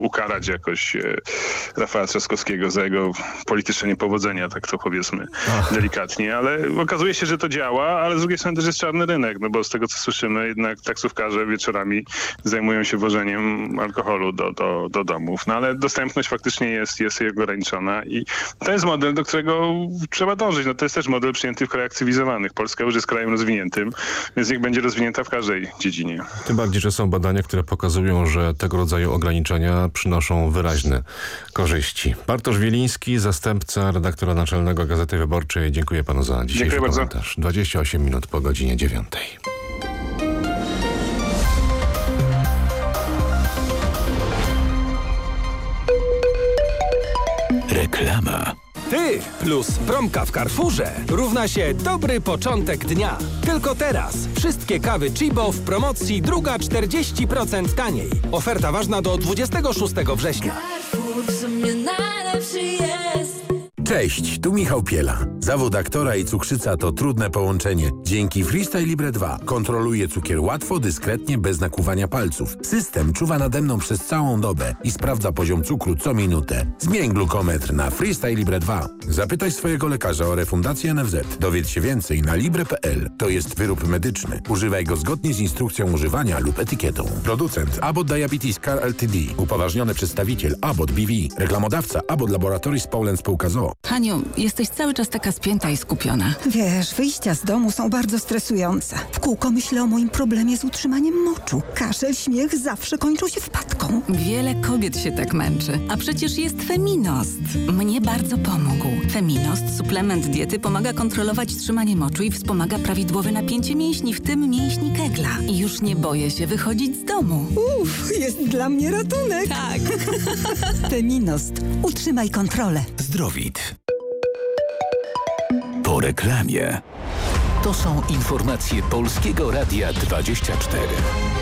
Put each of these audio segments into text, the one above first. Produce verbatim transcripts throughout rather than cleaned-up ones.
ukarać jakoś e, Rafała Trzaskowskiego za jego polityczne niepowodzenia, tak to powiedzmy Ach. delikatnie, ale okazuje się, że to działa, ale z drugiej strony też jest czarny rynek, no bo z tego co słyszymy, jednak taksówkarze wieczorami zajmują się wożeniem alkoholu do, do, do domów, no ale dostępność faktycznie jest, jest ograniczona i to jest model, do którego trzeba dążyć. No to jest też model przyjęty w krajach cywilizowanych. Polska już jest krajem rozwiniętym, więc niech będzie rozwinięta w każdej dziedzinie. Tym bardziej, że są badania, które pokazują, że tego rodzaju ograniczenia przynoszą wyraźne korzyści. Bartosz Wieliński, zastępca redaktora naczelnego Gazety Wyborczej. Dziękuję panu za dzisiejszy Dziękuję komentarz. bardzo. dwadzieścia osiem minut po godzinie dziewiątej. Reklama. Ty plus promka w Carrefourze równa się dobry początek dnia. Tylko teraz. Wszystkie kawy Chibo w promocji druga czterdzieści procent taniej. Oferta ważna do dwudziestego szóstego września. Carrefour w sumie najlepszy jest. Cześć, tu Michał Piela. Zawód aktora i cukrzyca to trudne połączenie. Dzięki Freestyle Libre dwa kontroluję cukier łatwo, dyskretnie, bez nakłuwania palców. System czuwa nade mną przez całą dobę i sprawdza poziom cukru co minutę. Zmień glukometr na Freestyle Libre dwa. Zapytaj swojego lekarza o refundację N F Z. Dowiedz się więcej na libre kropka p l. To jest wyrób medyczny. Używaj go zgodnie z instrukcją używania lub etykietą. Producent Abbott Diabetes Care Ltd. Upoważniony przedstawiciel Abbott B V. Reklamodawca Abbott Laboratories Poland Spółka z o o. Haniu, jesteś cały czas taka spięta i skupiona. Wiesz, wyjścia z domu są bardzo stresujące. W kółko myślę o moim problemie z utrzymaniem moczu. Kaszel, śmiech zawsze kończą się wpadką. Wiele kobiet się tak męczy. A przecież jest Feminost. Mnie bardzo pomógł. Feminost, suplement diety, pomaga kontrolować trzymanie moczu i wspomaga prawidłowe napięcie mięśni, w tym mięśni kegla. I już nie boję się wychodzić z domu. Uff, jest dla mnie ratunek. Tak. Feminost. Utrzymaj kontrolę. Zdrowit. Po reklamie. To są informacje Polskiego Radia dwadzieścia cztery.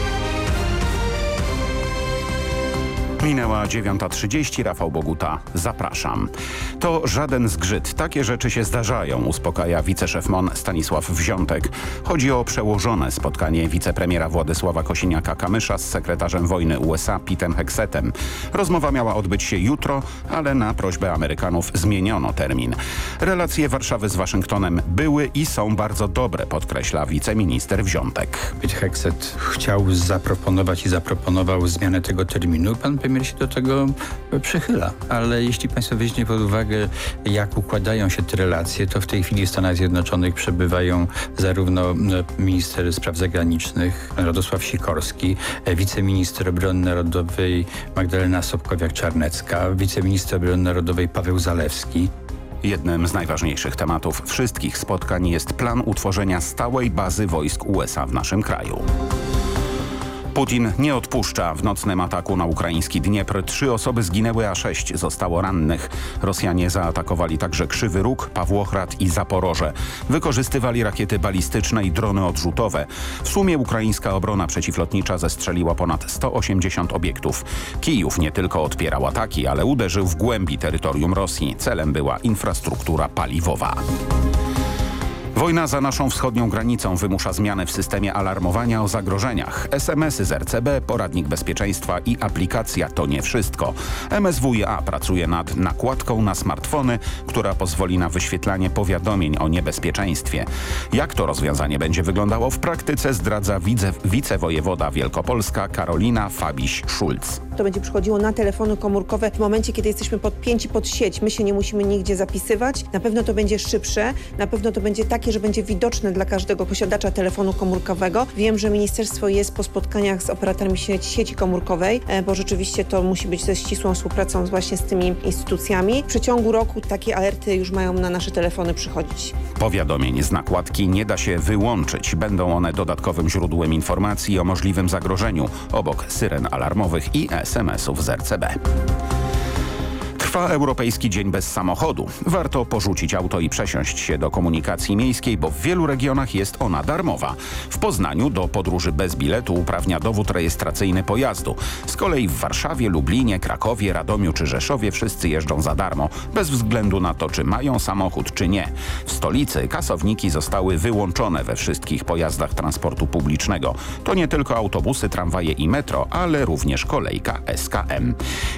Minęła dziewiąta trzydzieści, Rafał Boguta. Zapraszam. To żaden zgrzyt. Takie rzeczy się zdarzają, uspokaja wiceszef M O N Stanisław Wziątek. Chodzi o przełożone spotkanie wicepremiera Władysława Kosiniaka-Kamysza z sekretarzem wojny U S A Petem Hexetem. Rozmowa miała odbyć się jutro, ale na prośbę Amerykanów zmieniono termin. Relacje Warszawy z Waszyngtonem były i są bardzo dobre, podkreśla wiceminister Wziątek. Pete Hexet chciał zaproponować i zaproponował zmianę tego terminu. Pan premier się do tego przychyla, ale jeśli państwo weźmie pod uwagę, jak układają się te relacje, to w tej chwili w Stanach Zjednoczonych przebywają zarówno minister spraw zagranicznych Radosław Sikorski, wiceminister obrony narodowej Magdalena Sobkowiak-Czarnecka, wiceminister obrony narodowej Paweł Zalewski. Jednym z najważniejszych tematów wszystkich spotkań jest plan utworzenia stałej bazy wojsk U S A w naszym kraju. Putin nie odpuszcza. W nocnym ataku na ukraiński Dniepr trzy osoby zginęły, a sześć zostało rannych. Rosjanie zaatakowali także Krzywy Róg, Pawłochrad i Zaporoże. Wykorzystywali rakiety balistyczne i drony odrzutowe. W sumie ukraińska obrona przeciwlotnicza zestrzeliła ponad sto osiemdziesiąt obiektów. Kijów nie tylko odpierał ataki, ale uderzył w głębi terytorium Rosji. Celem była infrastruktura paliwowa. Wojna za naszą wschodnią granicą wymusza zmiany w systemie alarmowania o zagrożeniach. S M S y z R C B, poradnik bezpieczeństwa i aplikacja to nie wszystko. M S W iA pracuje nad nakładką na smartfony, która pozwoli na wyświetlanie powiadomień o niebezpieczeństwie. Jak to rozwiązanie będzie wyglądało w praktyce, zdradza wice, wicewojewoda Wielkopolska Karolina Fabiś-Szulc. To będzie przychodziło na telefony komórkowe w momencie, kiedy jesteśmy podpięci pod sieć. My się nie musimy nigdzie zapisywać. Na pewno to będzie szybsze, na pewno to będzie takie, że będzie widoczne dla każdego posiadacza telefonu komórkowego. Wiem, że ministerstwo jest po spotkaniach z operatorami sieci, sieci komórkowej, bo rzeczywiście to musi być ze ścisłą współpracą właśnie z tymi instytucjami. W przeciągu roku takie alerty już mają na nasze telefony przychodzić. Powiadomień z nakładki nie da się wyłączyć. Będą one dodatkowym źródłem informacji o możliwym zagrożeniu, obok syren alarmowych i S M S ów z R C B. Trwa Europejski Dzień Bez Samochodu. Warto porzucić auto i przesiąść się do komunikacji miejskiej, bo w wielu regionach jest ona darmowa. W Poznaniu do podróży bez biletu uprawnia dowód rejestracyjny pojazdu. Z kolei w Warszawie, Lublinie, Krakowie, Radomiu czy Rzeszowie wszyscy jeżdżą za darmo, bez względu na to, czy mają samochód, czy nie. W stolicy kasowniki zostały wyłączone we wszystkich pojazdach transportu publicznego. To nie tylko autobusy, tramwaje i metro, ale również kolejka S K M.